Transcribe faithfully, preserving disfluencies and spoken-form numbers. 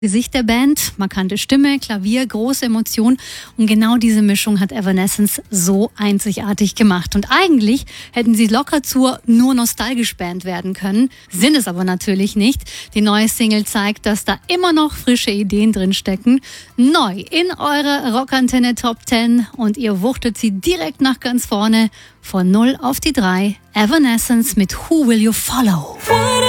Gesicht der Band, markante Stimme, Klavier, große Emotion und genau diese Mischung hat Evanescence so einzigartig gemacht. Und eigentlich hätten sie locker zur nur nostalgisch Band werden können, sind es aber natürlich nicht. Die neue Single zeigt, dass da immer noch frische Ideen drinstecken. Neu in eurer Rockantenne Top zehn und ihr wuchtet sie direkt nach ganz vorne von null auf die drei. Evanescence mit Who Will You Follow?